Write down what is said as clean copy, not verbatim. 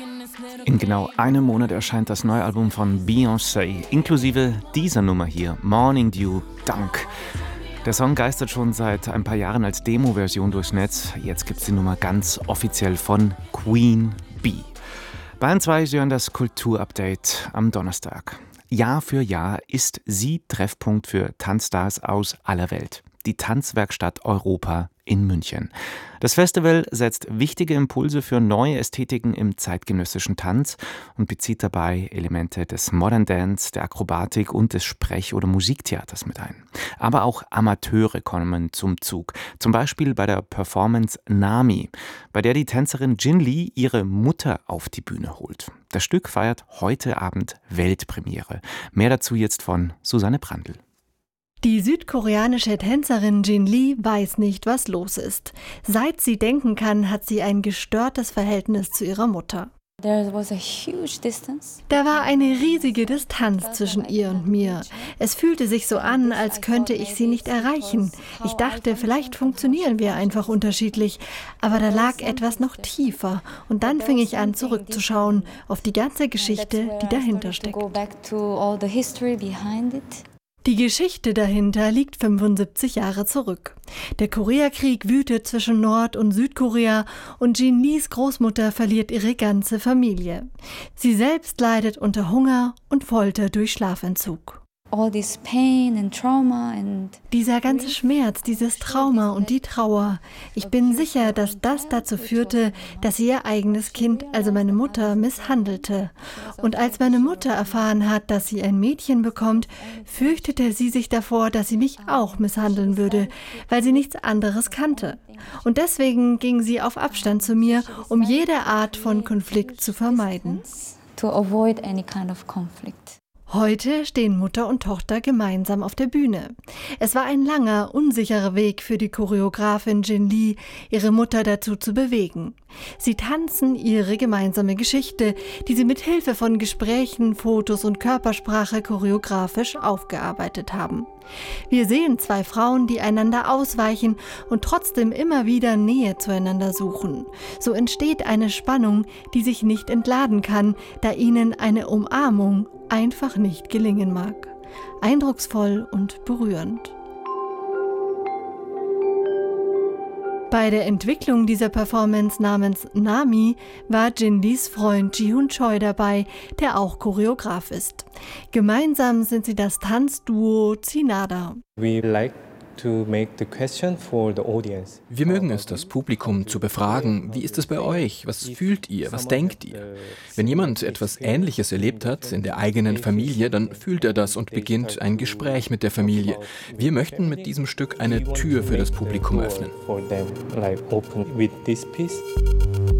In genau einem Monat erscheint das neue Album von Beyoncé, inklusive dieser Nummer hier, Morning Dew, Dank. Der Song geistert schon seit ein paar Jahren als Demo-Version durchs Netz. Jetzt gibt's die Nummer ganz offiziell von Queen Bee. Bayern 2, Sie hören das Kulturupdate am Donnerstag. Jahr für Jahr ist sie Treffpunkt für Tanzstars aus aller Welt. Die Tanzwerkstatt Europa in München. Das Festival setzt wichtige Impulse für neue Ästhetiken im zeitgenössischen Tanz und bezieht dabei Elemente des Modern Dance, der Akrobatik und des Sprech- oder Musiktheaters mit ein. Aber auch Amateure kommen zum Zug. Zum Beispiel bei der Performance Nami, bei der die Tänzerin Jin Lee ihre Mutter auf die Bühne holt. Das Stück feiert heute Abend Weltpremiere. Mehr dazu jetzt von Susanne Brandl. Die südkoreanische Tänzerin Jin Lee weiß nicht, was los ist. Seit sie denken kann, hat sie ein gestörtes Verhältnis zu ihrer Mutter. Da war eine riesige Distanz zwischen ihr und mir. Es fühlte sich so an, als könnte ich sie nicht erreichen. Ich dachte, vielleicht funktionieren wir einfach unterschiedlich. Aber da lag etwas noch tiefer. Und dann fing ich an, zurückzuschauen auf die ganze Geschichte, die dahinter steckt. Die Geschichte dahinter liegt 75 Jahre zurück. Der Koreakrieg wütet zwischen Nord- und Südkorea und Jin Lees Großmutter verliert ihre ganze Familie. Sie selbst leidet unter Hunger und Folter durch Schlafentzug. Dieser ganze Schmerz, dieses Trauma und die Trauer. Ich bin sicher, dass das dazu führte, dass sie ihr eigenes Kind, also meine Mutter, misshandelte. Und als meine Mutter erfahren hat, dass sie ein Mädchen bekommt, fürchtete sie sich davor, dass sie mich auch misshandeln würde, weil sie nichts anderes kannte. Und deswegen ging sie auf Abstand zu mir, um jede Art von Konflikt zu vermeiden. Heute stehen Mutter und Tochter gemeinsam auf der Bühne. Es war ein langer, unsicherer Weg für die Choreografin Jin Lee, ihre Mutter dazu zu bewegen. Sie tanzen ihre gemeinsame Geschichte, die sie mit Hilfe von Gesprächen, Fotos und Körpersprache choreografisch aufgearbeitet haben. Wir sehen zwei Frauen, die einander ausweichen und trotzdem immer wieder Nähe zueinander suchen. So entsteht eine Spannung, die sich nicht entladen kann, da ihnen eine Umarmung einfach nicht gelingen mag. Eindrucksvoll und berührend. Bei der Entwicklung dieser Performance namens Nami war Jin Lees Freund Ji-Hoon Choi dabei, der auch Choreograf ist. Gemeinsam sind sie das Tanzduo Tsinada. Wir mögen es, das Publikum zu befragen. Wie ist es bei euch? Was fühlt ihr? Was denkt ihr? Wenn jemand etwas Ähnliches erlebt hat in der eigenen Familie, dann fühlt er das und beginnt ein Gespräch mit der Familie. Wir möchten mit diesem Stück eine Tür für das Publikum öffnen.